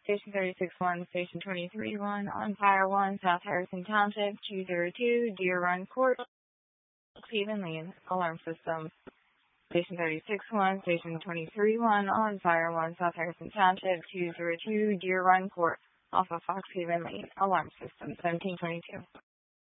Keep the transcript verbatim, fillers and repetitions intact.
Station thirty-six one, Station twenty-three one, on Fire one, South Harrison Township, two zero two, Deer Run Court, Cleveland Lane, alarm system. Station thirty-six one, Station twenty-three one, on Fire one, South Harrison Township, two zero two, Deer Run Court, off of Fox Haven Lane, alarm system, seventeen twenty-two.